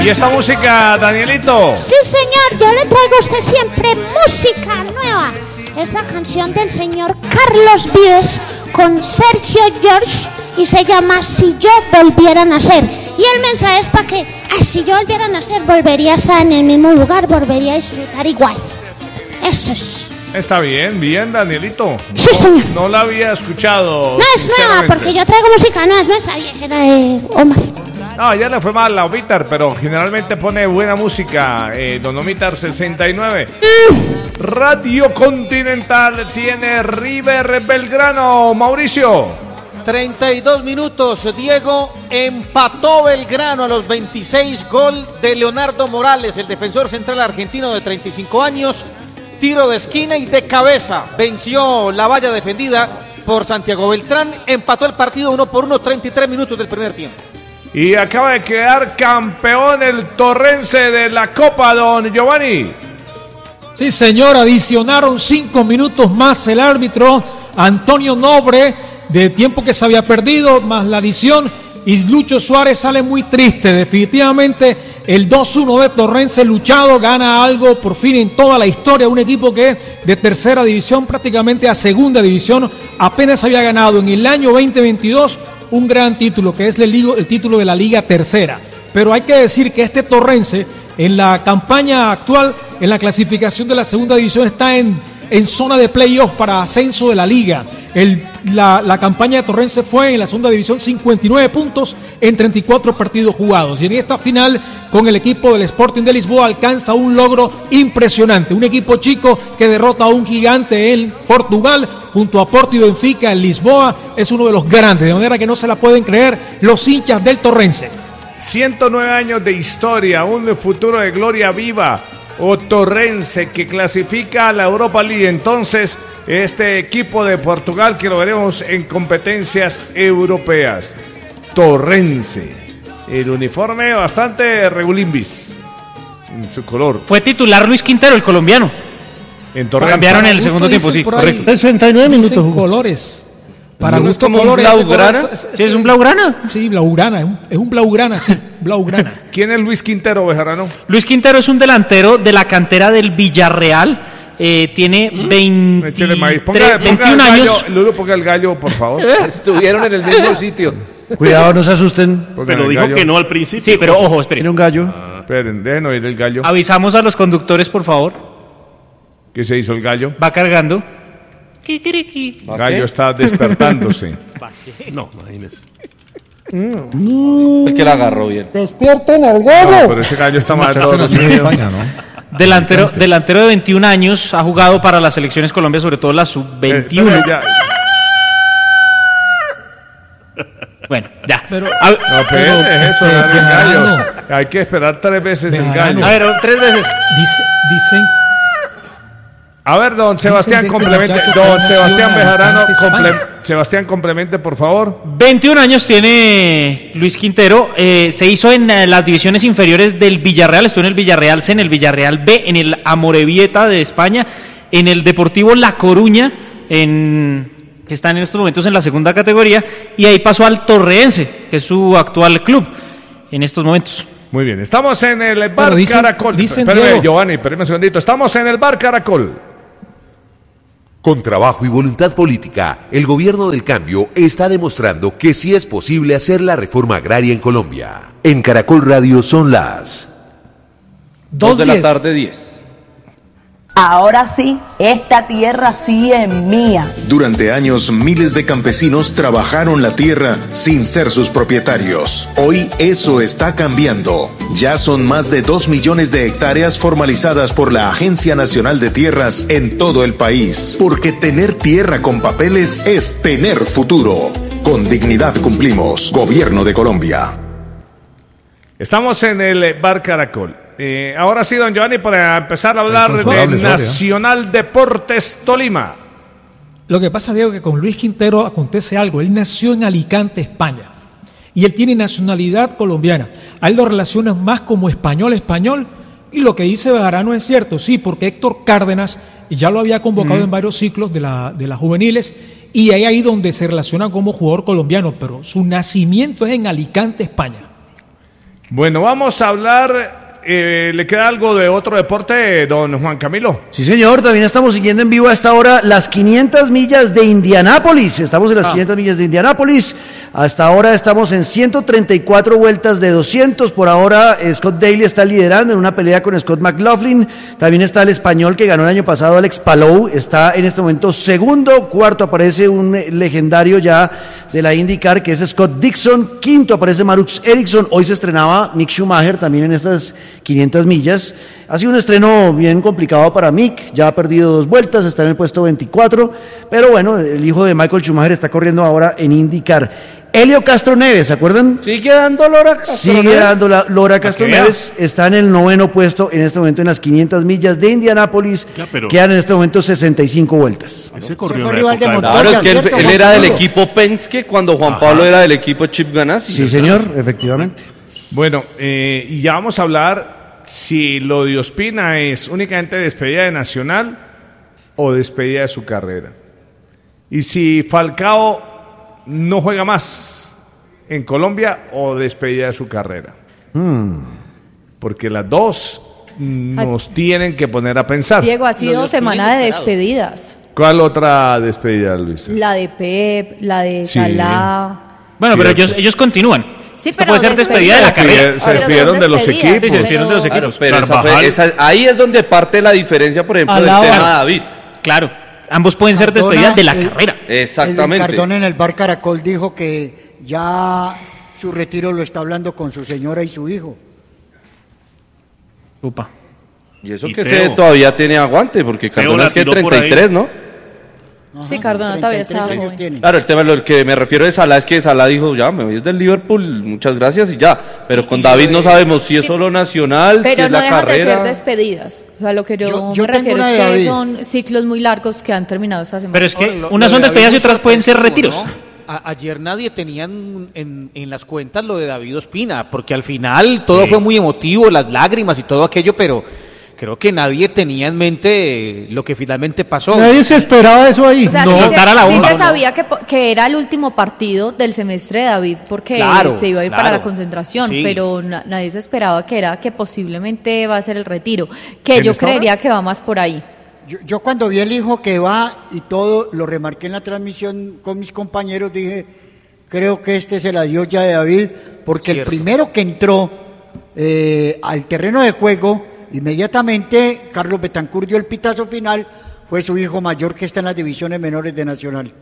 ¿Y esta música, Danielito? Sí, señor, yo le traigo a usted siempre música nueva. Es la canción del señor Carlos Vives con Sergio George y se llama Si yo volviera a nacer. Y el mensaje es para que, si yo volviera a nacer, volvería a estar en el mismo lugar, volvería a disfrutar igual. Eso es. Está bien, Danielito. Sí, señor. No la había escuchado. No es nueva, porque yo traigo música nueva, no es esa vieja, era de Omar. No, ya le fue mal a Omitar, pero generalmente pone buena música. Don Omitar 69. Radio Continental tiene River Belgrano. Mauricio. 32 minutos, Diego, empató Belgrano a los 26, gol de Leonardo Morales, el defensor central argentino de 35 años, tiro de esquina y de cabeza, venció la valla defendida por Santiago Beltrán, empató el partido 1-1, 33 minutos del primer tiempo. Y acaba de quedar campeón el Torrense de la Copa, don Giovanni. Sí, señor, adicionaron 5 minutos más el árbitro Antonio Nobre, de tiempo que se había perdido, más la adición, y Lucho Suárez sale muy triste. Definitivamente el 2-1 de Torrense luchado gana algo por fin en toda la historia, un equipo que de tercera división prácticamente a segunda división apenas había ganado en el año 2022 un gran título, que es el título de la Liga Tercera. Pero hay que decir que este Torrense en la campaña actual, en la clasificación de la segunda división, está en zona de playoff para ascenso de la liga. La campaña de Torrense fue en la segunda división 59 puntos en 34 partidos jugados. Y en esta final, con el equipo del Sporting de Lisboa, alcanza un logro impresionante. Un equipo chico que derrota a un gigante en Portugal, junto a Porto y Benfica en Lisboa. Es uno de los grandes, de manera que no se la pueden creer los hinchas del Torrense. 109 años de historia, un futuro de gloria viva. O Torrense, que clasifica a la Europa League. Entonces, este equipo de Portugal que lo veremos en competencias europeas. Torrense, el uniforme bastante regulimbis en su color. Fue titular Luis Quintero, el colombiano. En Torrense. Cambiaron en el segundo tiempo, sí, correcto. 69 minutos. Colores. Para gusto colores. ¿Blaugrana? ¿Sí es un blaugrana? Sí, blaugrana, es un blaugrana, sí, blaugrana. ¿Quién es Luis Quintero, Bejarano? Luis Quintero es un delantero de la cantera del Villarreal. Tiene 21 años. Lulo, ponga el gallo, por favor. Estuvieron en el mismo sitio. Cuidado, no se asusten. Pero dijo que no al principio. Sí, pero ojo, esperen. Tiene un gallo. Esperen, déjenos oír el gallo. Avisamos a los conductores, por favor. ¿Qué se hizo el gallo? Va cargando. El gallo está despertándose. No, imagínese. Es que la agarró bien. Despierten al gallo. No, pero ese gallo está mal de todos los días. Delantero de 21 años, ha jugado para las selecciones Colombia, sobre todo la sub-21. Bueno, ya. No, pero es eso, el gallo. Hay que esperar 3 veces el gallo. A ver, 3 veces. Dicen. A ver, don Sebastián, complemente. Don Sebastián Bejarano, Sebastián, complemente, por favor. 21 años tiene Luis Quintero. Se hizo en las divisiones inferiores del Villarreal. Estuvo en el Villarreal C, en el Villarreal B, en el Amorebieta de España, en el Deportivo La Coruña, que están en estos momentos en la segunda categoría, y ahí pasó al Torrense, que es su actual club en estos momentos. Muy bien, estamos en el Bar Caracol. Espérame, Giovanni, espérame un segundito. Estamos en el Bar Caracol. Con trabajo y voluntad política, el gobierno del cambio está demostrando que sí es posible hacer la reforma agraria en Colombia. En Caracol Radio son las 2 de la tarde, 10. Ahora sí, esta tierra sí es mía. Durante años, miles de campesinos trabajaron la tierra sin ser sus propietarios. Hoy eso está cambiando. Ya son más de 2 millones de hectáreas formalizadas por la Agencia Nacional de Tierras en todo el país. Porque tener tierra con papeles es tener futuro. Con dignidad cumplimos. Gobierno de Colombia. Estamos en el Bar Caracol. Ahora sí, don Giovanni, para empezar a hablar de Nacional Deportes Tolima. Lo que pasa, Diego, que con Luis Quintero acontece algo. Él nació en Alicante, España, y él tiene nacionalidad colombiana. A él lo relacionan más como español, y lo que dice Bejarano es cierto, sí, porque Héctor Cárdenas ya lo había convocado en varios ciclos de las juveniles, y ahí donde se relaciona como jugador colombiano, pero su nacimiento es en Alicante, España. Bueno, vamos a hablar. ¿Le queda algo de otro deporte, don Juan Camilo? Sí, señor, también estamos siguiendo en vivo a esta hora las 500 millas de Indianápolis. Estamos en las 500 millas de Indianápolis. Hasta ahora estamos en 134 vueltas de 200. Por ahora Scott Daly está liderando en una pelea con Scott McLaughlin. También está el español que ganó el año pasado, Alex Palou. Está en este momento segundo. Cuarto aparece un legendario ya de la IndyCar que es Scott Dixon. Quinto aparece Marux Ericsson. Hoy se estrenaba Mick Schumacher también en estas 500 millas. Ha sido un estreno bien complicado para Mick, ya ha perdido 2 vueltas, está en el puesto 24, pero bueno, el hijo de Michael Schumacher está corriendo ahora en IndyCar. Helio Castroneves, ¿se acuerdan? Sigue dando Lora Castroneves. Sigue dando Lora Castroneves, está en el 9º puesto en este momento en las 500 millas de Indianápolis, quedan en este momento 65 vueltas. Ese corrió Claro, es que él era del equipo Penske cuando Juan Pablo era del equipo Chip Ganassi. Sí, señor, efectivamente. Bueno, y ya vamos a hablar si lo de Ospina es únicamente despedida de Nacional o despedida de su carrera. Y si Falcao no juega más en Colombia o despedida de su carrera. Porque las dos nos tienen que poner a pensar. Diego, ha sido semana de despedidas. ¿Cuál otra despedida, Luis? La de Pep, la de Salah. Bueno, pero ellos continúan. Sí, pero puede ser despedida de la carrera. Se despidieron de los equipos. Sí, se despidieron de los equipos. Pero ahí es donde parte la diferencia, por ejemplo, del tema de David. Claro, ambos pueden ser despedidas de la carrera. Exactamente. El Cardona en el bar Caracol dijo que ya su retiro lo está hablando con su señora y su hijo. Upa. Y eso que se todavía tiene aguante, porque Cardona es que 33, ¿no? Ajá, sí, Cardona todavía está joven. Claro, el tema, lo que me refiero de Salah es que Salah dijo, ya, me voy desde el Liverpool, muchas gracias y ya. Pero con David no sabemos si es solo Nacional, pero si es no la carrera. Pero no dejan de ser despedidas. O sea, lo que yo me refiero es que son ciclos muy largos que han terminado esta semana. Pero es que unas son despedidas y otras pueden ser retiros. ¿No? Ayer nadie tenía en las cuentas lo de David Ospina, porque al final todo fue muy emotivo, las lágrimas y todo aquello, pero creo que nadie tenía en mente lo que finalmente pasó. Nadie se esperaba eso ahí. O sea, sí se sabía que era el último partido del semestre de David porque se iba a ir para la concentración, pero nadie se esperaba que posiblemente va a ser el retiro, que yo creería que va más por ahí. Yo cuando vi el hijo que va y todo, lo remarqué en la transmisión con mis compañeros, dije, creo que este es el adiós ya de David, porque el primero que entró al terreno de juego, inmediatamente Carlos Betancur dio el pitazo final, fue su hijo mayor que está en las divisiones menores de Nacional.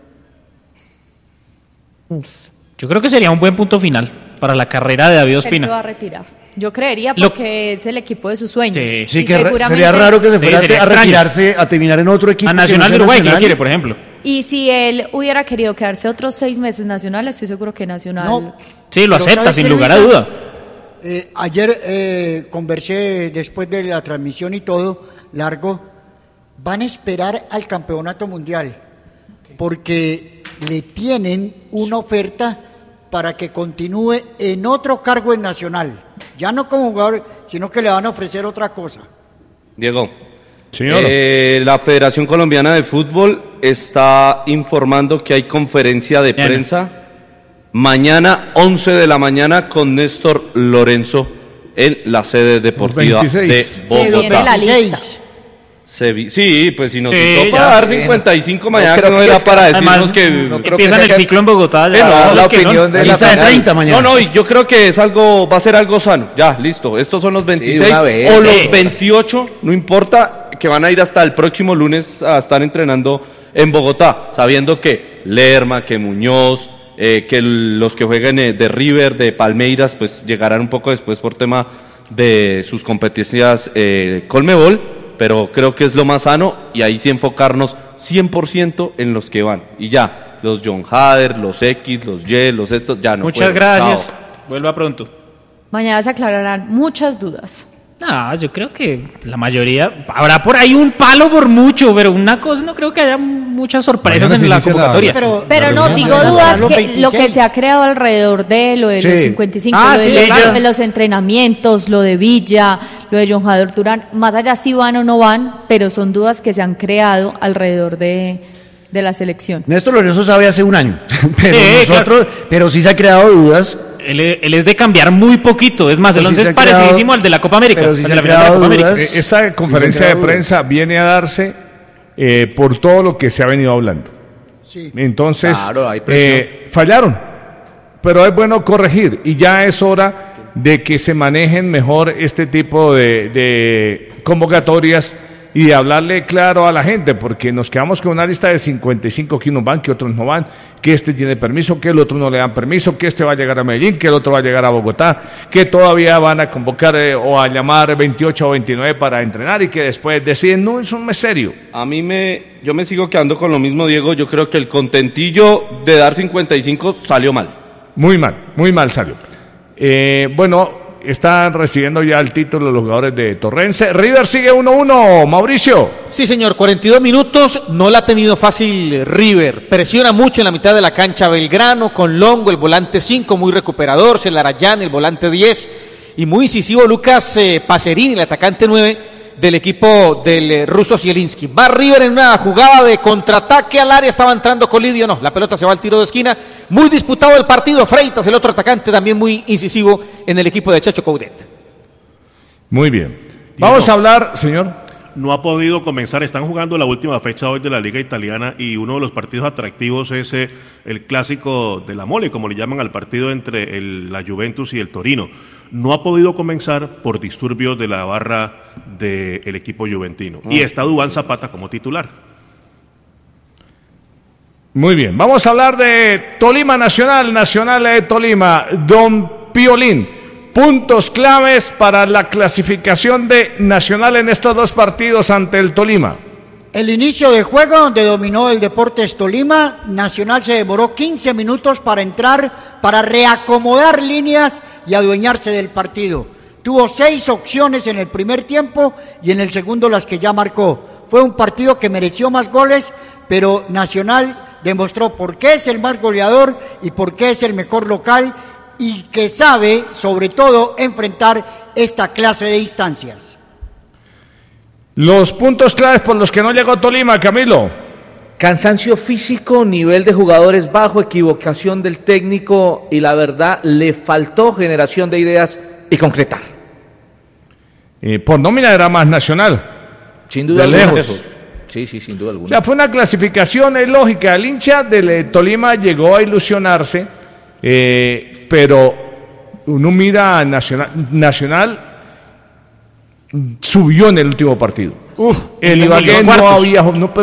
Yo creo que sería un buen punto final para la carrera de David Ospina. Él se va a retirar. Yo creería porque es el equipo de sus sueños. Sí, que sería raro que se fuera a retirarse, a terminar en otro equipo. A Nacional de Uruguay, que lo quiere, por ejemplo. Y si él hubiera querido quedarse otros 6 meses Nacional, estoy seguro que Nacional... No, sí, lo acepta, sin lugar a duda. Ayer conversé después de la transmisión y todo, largo, van a esperar al campeonato mundial, porque le tienen una oferta para que continúe en otro cargo en Nacional, ya no como jugador, sino que le van a ofrecer otra cosa. Diego, la Federación Colombiana de Fútbol está informando que hay conferencia de prensa mañana 11 de la mañana con Néstor Lorenzo en la sede deportiva de Bogotá. Se viene la lista. Sí, pues si nos hizo para dar 55 mañana, no era para decirnos que empiezan el ciclo en Bogotá. La opinión de la lista de 30 mañana. No, y yo creo que va a ser algo sano. Ya, listo. Estos son los 26 o los 28, no importa, que van a ir hasta el próximo lunes a estar entrenando en Bogotá, sabiendo que Lerma, que Muñoz, que los que jueguen de River, de Palmeiras, pues llegarán un poco después por tema de sus competencias Colmebol, pero creo que es lo más sano y ahí sí enfocarnos 100% en los que van. Y ya, los John Hader, los X, los Y, los estos, ya no. Muchas gracias. Chao. Vuelva pronto. Mañana se aclararán muchas dudas. No, yo creo que la mayoría, habrá por ahí un palo por mucho, pero una cosa, no creo que haya muchas sorpresas en la convocatoria. Pero no, digo dudas, que lo que se ha creado alrededor de lo de los 55, lo de los entrenamientos, lo de Villa, lo de John Hader Durán, más allá si van o no van, pero son dudas que se han creado alrededor de la selección. Néstor Lorenzo sabe hace un año, pero pero sí se han creado dudas él es de cambiar muy poquito. Es más, el 11 es parecidísimo al de la Copa América. Pero si se han creado dudas, esa conferencia de prensa viene a darse por todo lo que se ha venido hablando. Sí. Entonces, claro, hay presión. fallaron. Pero es bueno corregir y ya es hora de que se manejen mejor este tipo de convocatorias y de hablarle claro a la gente, porque nos quedamos con una lista de 55 que unos van, que otros no van, que este tiene permiso, que el otro no le dan permiso, que este va a llegar a Medellín, que el otro va a llegar a Bogotá, que todavía van a convocar o a llamar 28 o 29 para entrenar y que después deciden, no, eso no es serio. Yo me sigo quedando con lo mismo, Diego. Yo creo que el contentillo de dar 55 salió mal. Muy mal salió. Bueno, están recibiendo ya el título los jugadores de Torrense. River sigue 1-1, Mauricio. Sí, señor, 42 minutos, no la ha tenido fácil River. Presiona mucho en la mitad de la cancha Belgrano, con Longo, el volante 5, muy recuperador, Celarayán, el volante 10, y muy incisivo Lucas Pacerini, el atacante 9 del equipo del ruso Zielinski. Va River en una jugada de contraataque al área, estaba entrando Colidio, no, la pelota se va al tiro de esquina, muy disputado el partido, Freitas, el otro atacante también muy incisivo en el equipo de Chacho Coudet. Muy bien. Vamos a hablar, señor. No ha podido comenzar, están jugando la última fecha hoy de la Liga Italiana y uno de los partidos atractivos es el clásico de la Mole, como le llaman al partido entre la Juventus y el Torino. No ha podido comenzar por disturbios de la barra del equipo juventino. Y está Duván Zapata como titular. Muy bien, vamos a hablar de Tolima Nacional de Tolima, Don Piolín. Puntos claves para la clasificación de Nacional en estos dos partidos ante el Tolima. El inicio de juego donde dominó el Deportes Tolima, Nacional se demoró 15 minutos para entrar, para reacomodar líneas y adueñarse del partido. Tuvo 6 opciones en el primer tiempo y en el segundo las que ya marcó. Fue un partido que mereció más goles, pero Nacional demostró por qué es el más goleador y por qué es el mejor local y que sabe, sobre todo, enfrentar esta clase de instancias. Los puntos claves por los que no llegó Tolima, Camilo. Cansancio físico, nivel de jugadores bajo, equivocación del técnico y la verdad le faltó generación de ideas y concretar. Por nómina era más Nacional. Sin duda de lejos. Sí, sin duda alguna. O sea, fue una clasificación lógica. El hincha del Tolima llegó a ilusionarse, pero uno mira a Nacional subió en el último partido. El Ibagué no había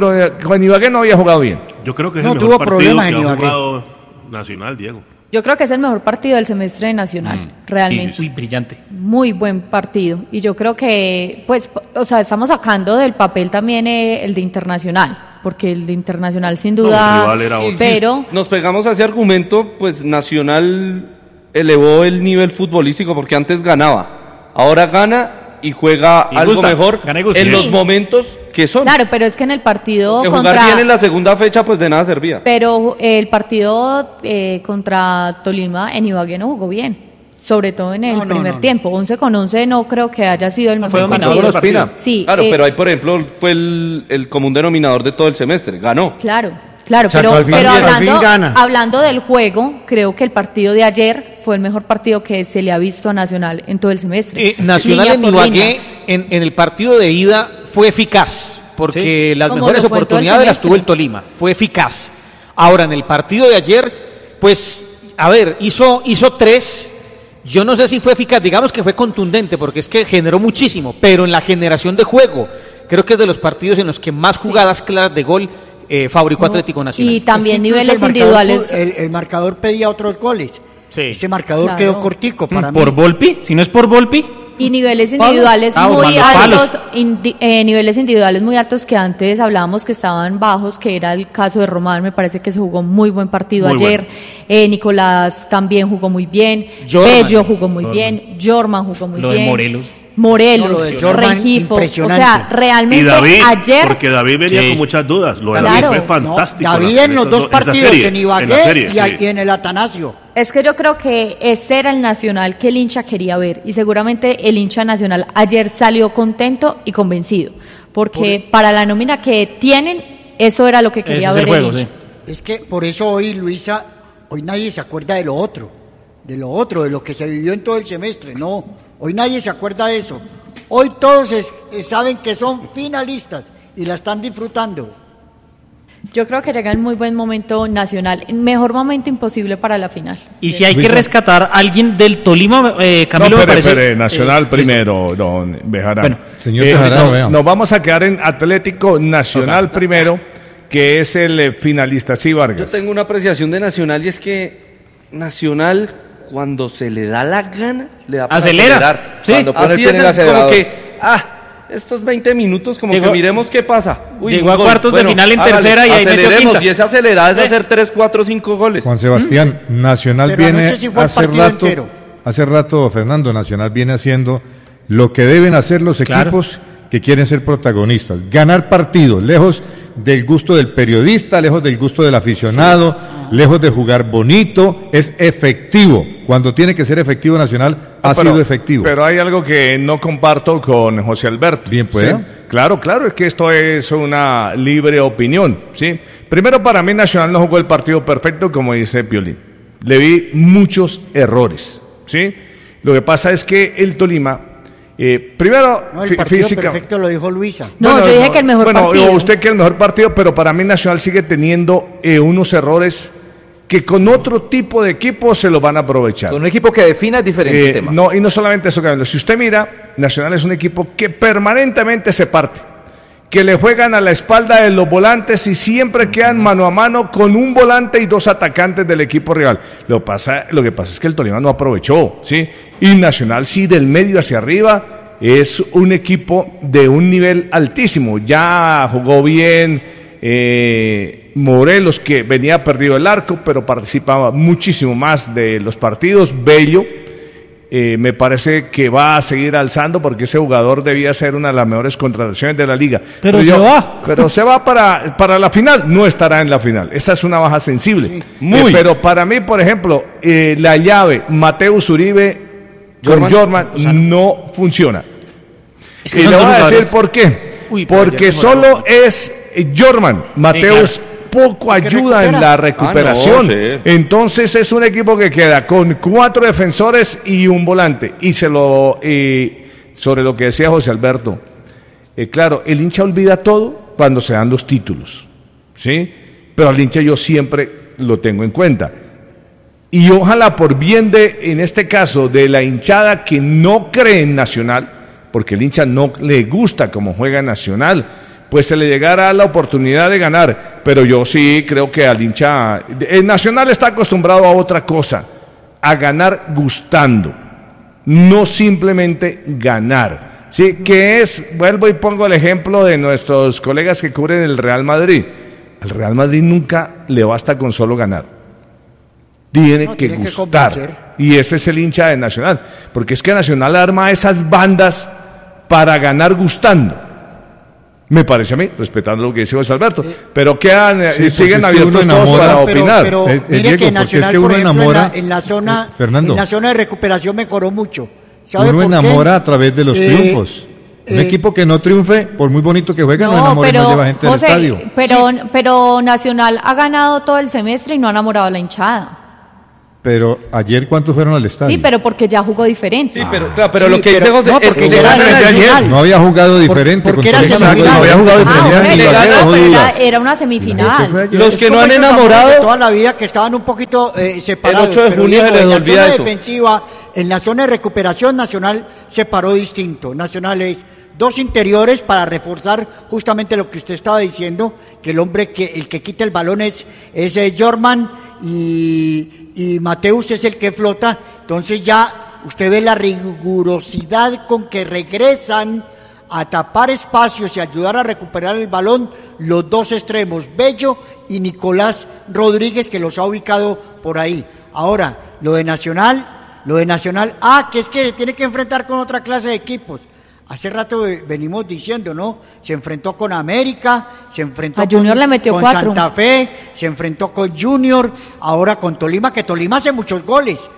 jugado bien. Yo creo que es no el mejor tuvo partido problemas que en ha Ibagué. jugado Nacional, Diego. Yo creo que es el mejor partido del semestre de Nacional, realmente. Muy brillante. Muy buen partido. Y yo creo que, pues, o sea, estamos sacando del papel también el de Internacional, porque el de Internacional sin duda, pero... Si nos pegamos a ese argumento, pues Nacional elevó el nivel futbolístico porque antes ganaba, ahora gana y juega y algo gusta, mejor en los momentos que son. Claro, pero es que en el partido que contra... jugar bien en la segunda fecha pues de nada servía. Pero el partido contra Tolima en Ibagué no jugó bien, sobre todo en el primer tiempo. 11 con 11 no creo que haya sido el mejor partido. Sí, claro, pero ahí por ejemplo fue el común denominador de todo el semestre, ganó. Claro, pero hablando del juego, creo que el partido de ayer fue el mejor partido que se le ha visto a Nacional en todo el semestre. Nacional en Ibagué en el partido de ida fue eficaz, porque las mejores oportunidades las tuvo el Tolima, fue eficaz. Ahora en el partido de ayer, pues, a ver, hizo 3, yo no sé si fue eficaz, digamos que fue contundente, porque es que generó muchísimo, pero en la generación de juego, creo que es de los partidos en los que más jugadas claras de gol fabricó Atlético Nacional. Y también niveles individuales. El marcador pedía otros goles. Sí. Ese marcador quedó cortico para mí. ¿Por Volpi? Si no es por Volpi. Y niveles individuales muy altos, niveles individuales muy altos que antes hablábamos que estaban bajos, que era el caso de Román, me parece que se jugó muy buen partido ayer. Bueno. Nicolás también jugó muy bien, Bello jugó muy bien, Jorman jugó muy bien. Lo de Morelos, Regifo, o sea, realmente y David, ayer... porque David venía con muchas dudas, lo de David fue fantástico. David en los dos partidos, en Ibagué y en el Atanasio. Es que yo creo que este era el Nacional que el hincha quería ver, y seguramente el hincha Nacional ayer salió contento y convencido, porque para la nómina que tienen, eso era lo que quería ver el hincha. Es que por eso hoy, Luisa, hoy nadie se acuerda de lo otro. de lo otro, de lo que se vivió en todo el semestre. No, hoy nadie se acuerda de eso. Hoy todos saben que son finalistas y la están disfrutando. Yo creo que llega en muy buen momento Nacional, mejor momento imposible para la final. Y si hay que rescatar a alguien del Tolima, Camilo, me parece... Nacional primero, don Bejarano. Bueno, señor Bejarano, nos vamos a quedar en Atlético Nacional primero, que es el finalista. Sí, Vargas. Yo tengo una apreciación de Nacional y es que Nacional, cuando se le da la gana, le da para acelerar. Sí. Así es como que, estos 20 minutos como que miremos qué pasa. Llegó a cuartos de final en tercera y ahí aceleremos, y esa acelerada es hacer 3, 4, 5 goles. Juan Sebastián, Nacional viene hace rato, Fernando, Nacional viene haciendo lo que deben hacer los equipos que quieren ser protagonistas, ganar partidos, lejos del gusto del periodista, lejos del gusto del aficionado, lejos de jugar bonito, es efectivo. Cuando tiene que ser efectivo Nacional, sido efectivo. Pero hay algo que no comparto con José Alberto. Bien, pues. ¿Sí? Claro, es que esto es una libre opinión, ¿sí? Primero, para mí Nacional no jugó el partido perfecto, como dice Piolín. Le vi muchos errores, ¿sí? Lo que pasa es que el Tolima... primero, el partido perfecto lo dijo Luisa. No, yo dije que el mejor partido. Usted que el mejor partido, pero para mí Nacional sigue teniendo unos errores que con otro tipo de equipo se los van a aprovechar. Con un equipo que defina es diferente tema. No, y no solamente eso, Camilo. Si usted mira, Nacional es un equipo que permanentemente se parte, que le juegan a la espalda de los volantes y siempre quedan mano a mano con un volante y 2 atacantes del equipo rival. Lo que pasa es que el Tolima no aprovechó, ¿sí? Y Nacional sí, del medio hacia arriba, es un equipo de un nivel altísimo. Ya jugó bien Morelos, que venía perdido el arco, pero participaba muchísimo más de los partidos. Bello, me parece que va a seguir alzando, porque ese jugador debía ser una de las mejores contrataciones de la liga. Pero se va para la final, no estará en la final. Esa es una baja sensible. Sí. Pero para mí, por ejemplo, la llave Mateus Uribe con Jorman no funciona. Y le voy a decir por qué. Porque solo es Jorman. Mateus poco ayuda en la recuperación. Entonces es un equipo que queda con 4 defensores y un volante. Y sobre lo que decía José Alberto, claro, el hincha olvida todo cuando se dan los títulos, ¿sí? Pero al hincha yo siempre lo tengo en cuenta. Y ojalá, por bien en este caso, de la hinchada que no cree en Nacional, porque el hincha no le gusta cómo juega Nacional, pues se le llegara la oportunidad de ganar. Pero yo sí creo que al hincha... El Nacional está acostumbrado a otra cosa, a ganar gustando, no simplemente ganar. Sí, que vuelvo y pongo el ejemplo de nuestros colegas que cubren el Real Madrid. Al Real Madrid nunca le basta con solo ganar. Tiene que gustar. Y ese es el hincha de Nacional. Porque es que Nacional arma esas bandas para ganar gustando. Me parece a mí, respetando lo que dice José Alberto. Pero siguen abiertos todos para opinar. Pero mire que Nacional, por ejemplo, en la zona de recuperación mejoró mucho. Uno enamora a través de los triunfos. Un equipo que no triunfe, por muy bonito que juegue, no enamora y no lleva gente al estadio. Pero Nacional ha ganado todo el semestre y no ha enamorado a la hinchada. Pero ayer, ¿cuántos fueron al estadio? Sí, pero porque ya jugó diferente. Sí, pero lo que dice José es que ayer no había jugado diferente. Porque era semifinal. No había jugado diferente. Era una semifinal. Los que no han enamorado toda la vida, que estaban un poquito separados. El 8 de junio se les olvida eso. Defensiva, en la zona de recuperación, Nacional se paró distinto. Nacional es 2 interiores para reforzar justamente lo que usted estaba diciendo, que el que quita el balón es Jorman y Mateus es el que flota. Entonces ya usted ve la rigurosidad con que regresan a tapar espacios y ayudar a recuperar el balón los 2 extremos, Bello y Nicolás Rodríguez, que los ha ubicado por ahí. Ahora, lo de Nacional, que es que se tiene que enfrentar con otra clase de equipos. Hace rato venimos diciendo, ¿no? Se enfrentó con América, se enfrentó a Junior, le metió con 4. Santa Fe, se enfrentó con Junior, ahora con Tolima, que Tolima hace muchos goles.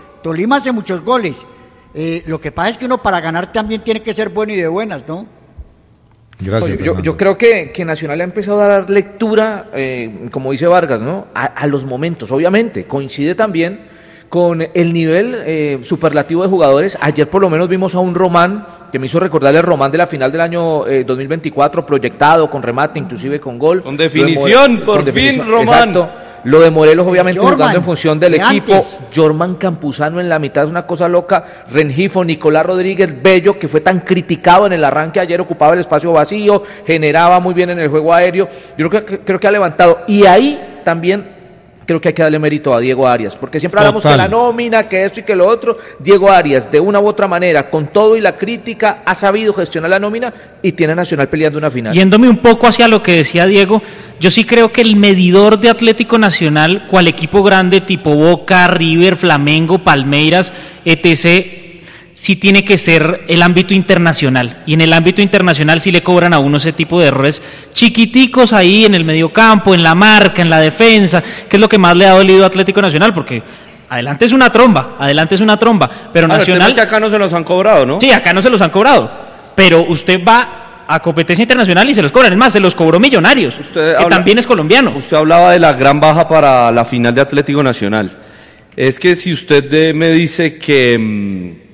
Lo que pasa es que uno para ganar también tiene que ser bueno y de buenas, ¿no? Gracias. Pues yo creo que Nacional ha empezado a dar lectura, como dice Vargas, ¿no? A los momentos. Obviamente, coincide también con el nivel superlativo de jugadores. Ayer por lo menos vimos a un Román, que me hizo recordar el Román de la final del año 2024, proyectado, con remate, inclusive con gol. Con definición, por fin, Román. Exacto. Lo de Morelos, obviamente, jugando en función del equipo. Jorman Campuzano en la mitad es una cosa loca. Rengifo, Nicolás Rodríguez, Bello, que fue tan criticado en el arranque ayer, ocupaba el espacio vacío, generaba muy bien en el juego aéreo. Yo creo que ha levantado. Y ahí también creo que hay que darle mérito a Diego Arias, porque siempre hablamos que la nómina, que esto y que lo otro. Diego Arias, de una u otra manera, con todo y la crítica, ha sabido gestionar la nómina y tiene a Nacional peleando una final. Yéndome un poco hacia lo que decía Diego, yo sí creo que el medidor de Atlético Nacional, cual equipo grande tipo Boca, River, Flamengo, Palmeiras, etc., sí tiene que ser el ámbito internacional, y en el ámbito internacional sí le cobran a uno ese tipo de errores chiquiticos ahí en el mediocampo, en la marca, en la defensa, que es lo que más le ha dolido a Atlético Nacional, porque adelante es una tromba, pero Nacional... El tema es que acá no se los han cobrado, ¿no? Sí, acá no se los han cobrado, pero usted va a competencia internacional y se los cobran, es más, se los cobró Millonarios, también es colombiano. Usted hablaba de la gran baja para la final de Atlético Nacional. Es que si usted me dice que...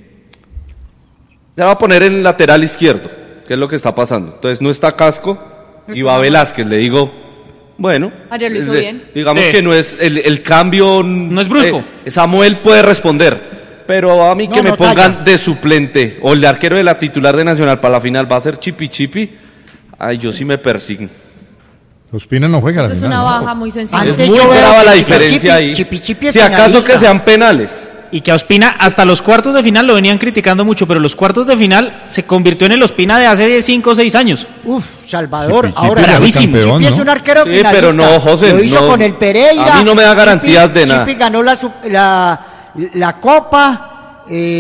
se va a poner en el lateral izquierdo, que es lo que está pasando. Entonces no está Casco y va Velázquez. Le digo, bueno. Ayer lo hizo bien. Digamos que no es el cambio. No es brusco. Samuel puede responder. Pero a mí que me pongan de suplente o el de arquero de la titular de Nacional para la final va a ser Chipi. Ay, yo sí me persigno. Ospina no juega. Eso es una baja muy sencilla. Es muy brava la diferencia ahí. Si acaso que sean penales. Y que a Ospina hasta los cuartos de final lo venían criticando mucho, pero los cuartos de final se convirtió en el Ospina de hace 5 o 6 años. Salvador, Chipi, ahora bravísimo. Chipi es un arquero finalista. Pero no, José, lo hizo con el Pereira. A mí no me da garantías de nada. Chipi ganó la Copa.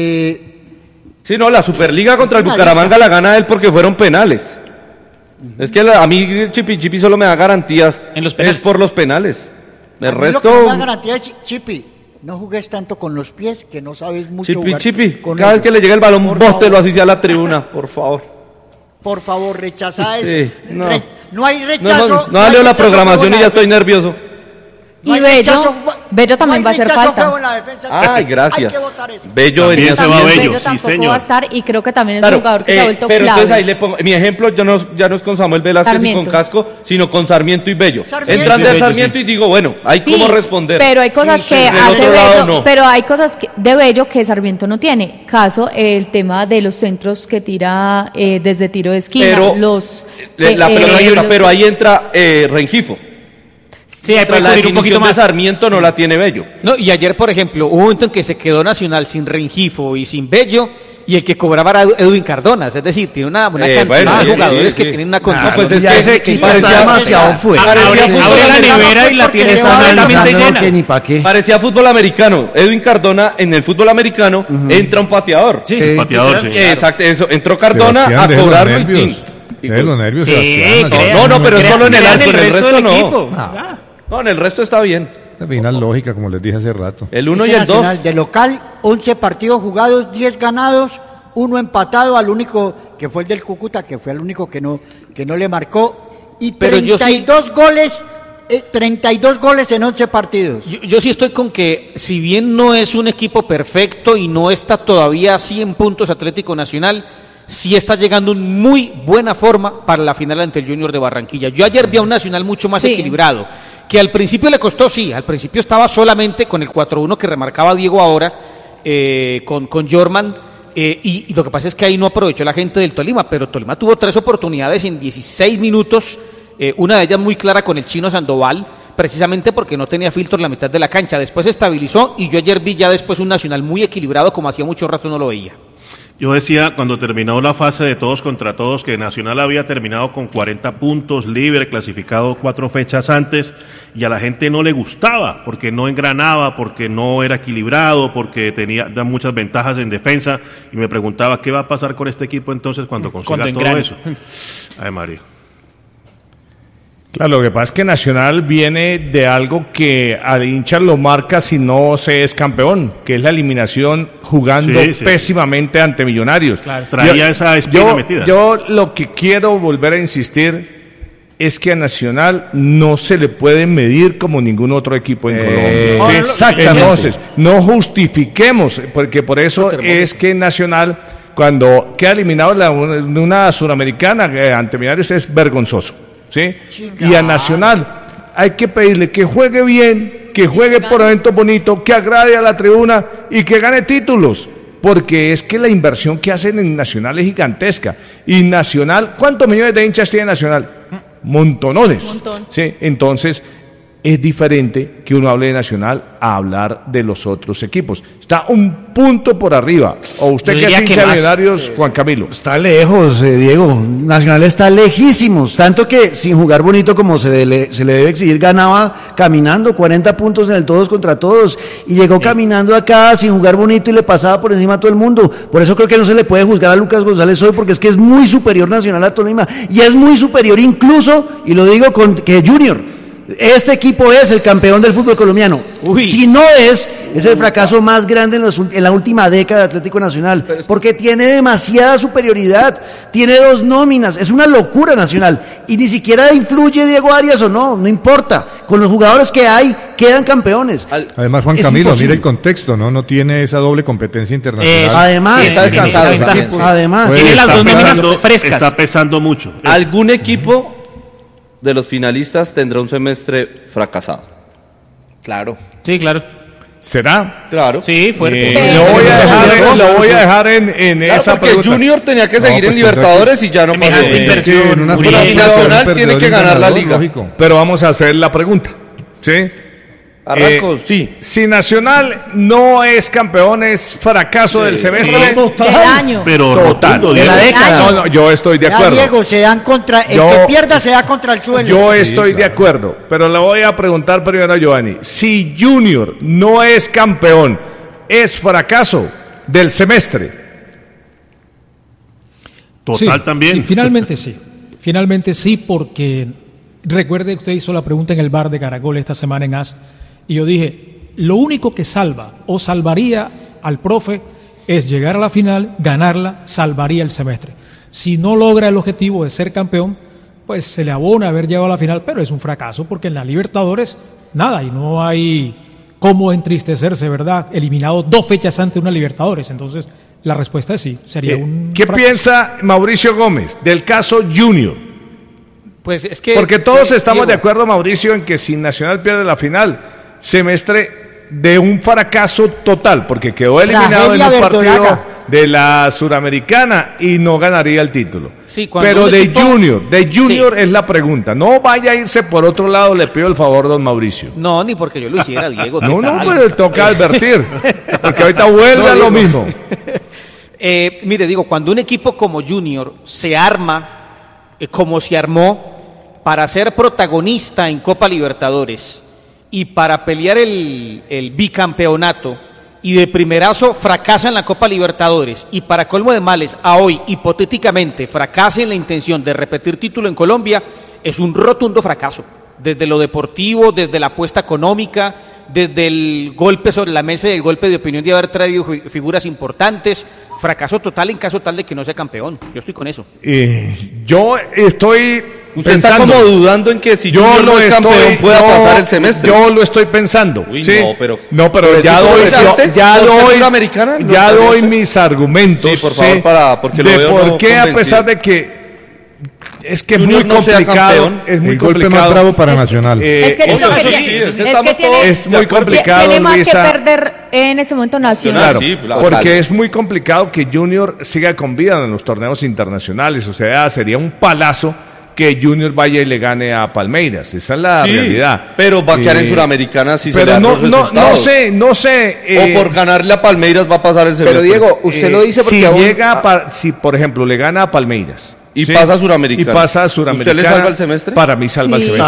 Sí, no, la Superliga contra el Bucaramanga la gana él porque fueron penales. Es que a mí Chipi solo me da garantías. En los penales. Es por los penales. El resto... Lo que me da garantía es Chipi. No jugues tanto con los pies, que no sabes mucho jugar. Chipi, cada vez que le llegue el balón, bóstelo así sea a la tribuna, por favor. Por favor, rechaza eso. Sí, no hay rechazo. No leo la programación y ya estoy nervioso. Y Bello también va a hacer falta. Ay, gracias. Hay que votar eso. Bello venía. Bello tampoco va a estar y creo que también es un jugador que se ha vuelto pero clave. entonces ahí le pongo, mi ejemplo ya no es con Samuel Velázquez y con Casco, sino con Sarmiento y Bello. Entran de Sarmiento y digo, bueno, hay cómo responder. Pero hay cosas que hace Bello, pero hay cosas de Bello que Sarmiento no tiene. Caso el tema de los centros que tira desde tiro de esquina. Pero ahí entra Rengifo. Sí, hay la definición de Sarmiento no la tiene Bello. No, y ayer, por ejemplo, hubo un momento en que se quedó Nacional sin Rengifo y sin Bello, y el que cobraba era Edwin Cardona, es decir, tiene una cantidad de jugadores que tienen una condición. Pues es que ese equipo está demasiado fuerte. Abre la nevera y la tiene completamente llena. Parecía fútbol americano. Edwin Cardona, en el fútbol americano, entra un pateador. Sí, un pateador, sí. Exacto, eso. Entró Cardona a cobrar el de los nervios. No, pero solo en el arco, en el resto no. No, en el resto está bien. La final lógica, como les dije hace rato. El 1 y el 2. De local, 11 partidos jugados, 10 ganados, 1 empatado, al único que fue el del Cúcuta, que fue el único que no le marcó, y 32 goles. 32 goles en 11 partidos. Yo sí estoy con que, si bien no es un equipo perfecto y no está todavía a 100 puntos Atlético Nacional, sí está llegando en muy buena forma para la final ante el Junior de Barranquilla. Yo ayer vi a un Nacional mucho más equilibrado, que al principio le costó, al principio estaba solamente con el 4-1 que remarcaba Diego ahora, con Jorman, y lo que pasa es que ahí no aprovechó la gente del Tolima, pero Tolima tuvo 3 oportunidades en 16 minutos, una de ellas muy clara con el chino Sandoval, precisamente porque no tenía filtro en la mitad de la cancha. Después se estabilizó y yo ayer vi ya después un Nacional muy equilibrado como hacía mucho rato no lo veía. Yo decía cuando terminó la fase de todos contra todos que Nacional había terminado con 40 puntos, libre, clasificado 4 fechas antes, y a la gente no le gustaba porque no engranaba, porque no era equilibrado, porque tenía muchas ventajas en defensa, y me preguntaba qué va a pasar con este equipo entonces cuando consiga todo eso. Ay, María. Claro, lo que pasa es que Nacional viene de algo que al hincha lo marca si no se es campeón, que es la eliminación jugando pésimamente ante Millonarios. Claro, traía esa espina metida. Yo lo que quiero volver a insistir es que a Nacional no se le puede medir como ningún otro equipo en Colombia. ¿Sí? Exactamente. Entonces, no justifiquemos, porque por eso es que Nacional, cuando queda eliminado en una suramericana ante Millonarios, es vergonzoso. ¿Sí? Y a Nacional hay que pedirle que juegue bien, que juegue por eventos bonitos, que agrade a la tribuna y que gane títulos. Porque es que la inversión que hacen en Nacional es gigantesca. Y Nacional, ¿cuántos millones de hinchas tiene Nacional? Montonones. Sí, entonces es diferente que uno hable de Nacional a hablar de los otros equipos. Está un punto por arriba. ¿O usted que es hincha de Millonarios, Juan Camilo? Está lejos, Diego. Nacional está lejísimos. Tanto que sin jugar bonito como se le debe exigir, ganaba caminando 40 puntos en el todos contra todos. Y llegó caminando acá sin jugar bonito y le pasaba por encima a todo el mundo. Por eso creo que no se le puede juzgar a Lucas González hoy, porque es que es muy superior Nacional a Tolima. Y es muy superior incluso, y lo digo que Junior. Este equipo es el campeón del fútbol colombiano. Si no es el fracaso más grande en la última década de Atlético Nacional, porque tiene demasiada superioridad, tiene 2 nóminas, es una locura Nacional, y ni siquiera influye Diego Arias o no importa, con los jugadores que hay, quedan campeones. Además, Juan Camilo, mira el contexto, no tiene esa doble competencia internacional. Además, está descansado. Además, tiene las 2 nóminas frescas. Está pesando mucho. ¿Algún equipo de los finalistas tendrá un semestre fracasado? Claro. Sí, claro. ¿Será? Claro. Sí, fuerte. Lo voy a dejar en esa porque pregunta. Junior tenía que seguir en Libertadores y ya no pasó. Y Nacional tiene que ganar la liga. Pero vamos a hacer la pregunta. ¿Sí? Arranco, sí. Si Nacional no es campeón, es fracaso del semestre. Del año. Pero total. De la década. No, yo estoy de acuerdo. Diego, se dan contra, el que pierda se da contra el suelo. Yo estoy de acuerdo, pero le voy a preguntar primero a Giovanni. Si Junior no es campeón, ¿es fracaso del semestre? Total también. Sí, finalmente sí, porque recuerde que usted hizo la pregunta en el bar de Caracol esta semana en AS, y yo dije, lo único que salva o salvaría al profe es llegar a la final, ganarla, salvaría el semestre. Si no logra el objetivo de ser campeón, pues se le abona haber llegado a la final, pero es un fracaso porque en la Libertadores nada, y no hay cómo entristecerse, ¿verdad? Eliminado 2 fechas antes de una Libertadores, entonces la respuesta es sí, sería un ¿Qué fracaso. piensa Mauricio Gómez del caso Junior? Pues es que porque todos estamos de acuerdo, Mauricio, en que si Nacional pierde la final, semestre de un fracaso total, porque quedó eliminado en un partido de la Suramericana y no ganaría el título. Sí, pero de Junior es la pregunta. No vaya a irse por otro lado, le pido el favor, don Mauricio. No, ni porque yo lo hiciera, Diego. No, pero toca advertir, porque ahorita vuelve a lo mismo. Mire, digo, cuando un equipo como Junior se arma, como se armó, para ser protagonista en Copa Libertadores y para pelear el bicampeonato, y de primerazo fracasa en la Copa Libertadores, y para colmo de males, a hoy, hipotéticamente, fracasa en la intención de repetir título en Colombia, es un rotundo fracaso. Desde lo deportivo, desde la apuesta económica, desde el golpe sobre la mesa y el golpe de opinión de haber traído figuras importantes, fracaso total en caso tal de que no sea campeón. Yo estoy con eso. Yo estoy Usted está como dudando en que si Junior no es campeón pueda pasar el semestre. Yo lo estoy pensando. Uy, ¿sí? No, pero ya doy mis argumentos. Sí, por favor, porque lo veo por qué, a pesar de que es que Junior es muy complicado, es muy el golpe complicado. más bravo para Nacional. Es muy complicado, tiene más Luisa, que perder en ese momento Nacional. Claro, porque es muy complicado que Junior siga con vida en los torneos internacionales. O sea, sería un palazo que Junior vaya y le gane a Palmeiras. Esa es la realidad. Pero va a quedar en Suramericana si se le dan los resultados. No sé. O por ganarle a Palmeiras va a pasar el semestre. Pero Diego, usted lo dice porque si por ejemplo le gana a Palmeiras y pasa a Suramericana. ¿Usted le salva el semestre? Para mí salva el semestre.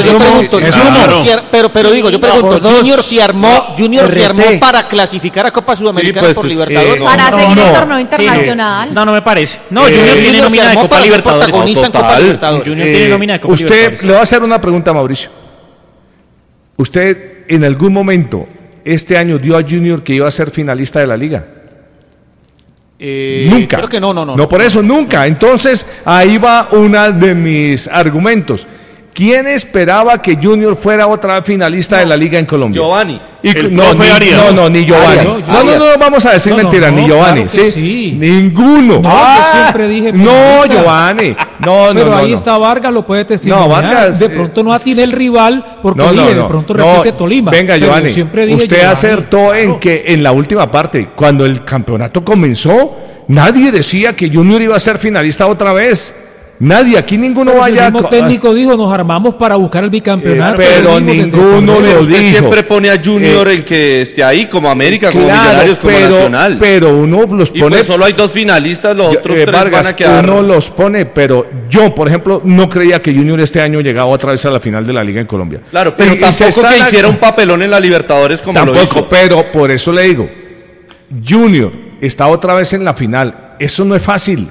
Pero digo, yo pregunto, Junior se armó para clasificar a Copa Sudamericana por Libertadores. Para seguir el torneo internacional. No me parece. No, Junior tiene nómina de Copa Libertadores. Junior tiene nómina de Copa Libertadores. Usted le va a hacer una pregunta a Mauricio. ¿Usted en algún momento este año dio a Junior que iba a ser finalista de la liga? Nunca. Creo que no. No, por eso nunca. Entonces, ahí va uno de mis argumentos. ¿Quién esperaba que Junior fuera otra vez finalista de la Liga en Colombia? Giovanni. Ni Giovanni. No, vamos a decir mentiras, ni Giovanni, claro ¿sí? Ninguno. No, yo siempre dije no, Giovanni. Pero ahí está Vargas, lo puede testimoniar. Vargas, de pronto no atiene el rival, porque de pronto repite Tolima. Venga, Giovanni, usted acertó en que en la última parte, cuando el campeonato comenzó, nadie decía que Junior iba a ser finalista otra vez. Nadie, aquí ninguno vaya. El mismo técnico dijo, nos armamos para buscar el bicampeonato. Pero ninguno lo usted dijo. Siempre pone a Junior el que esté ahí, como América, como Millonarios, como Nacional. Pero uno los pone. Y pues solo hay 2 finalistas, los otros 3 Vargas, van a quedar. Uno los pone, pero yo, por ejemplo, no creía que Junior este año llegaba otra vez a la final de la Liga en Colombia. Claro, pero tampoco que hiciera un papelón en la Libertadores como lo hizo. Pero por eso le digo, Junior está otra vez en la final. Eso no es fácil.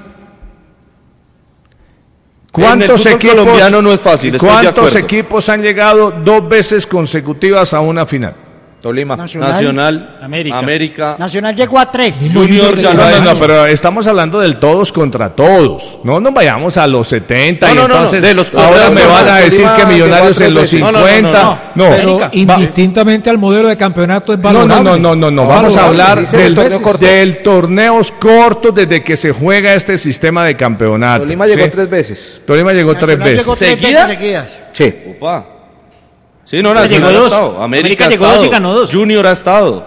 ¿Cuántos equipos colombiano no es fácil? ¿Cuántos equipos han llegado 2 veces consecutivas a una final? Tolima, Nacional, América. Nacional llegó a 3. Junior no, pero estamos hablando del todos contra todos. No nos vayamos a los 70 y entonces de los ahora me van a decir que Millonarios en los 50. No, pero indistintamente al modelo de campeonato es valorable. No. Vamos a hablar del torneos cortos desde que se juega este sistema de campeonato. Tolima llegó 3 veces. Tolima llegó 3 veces. ¿Seguidas? Sí. Opa. Sí, no, Nacional ha estado. América llegó 2 y ganó 2. Junior ha estado.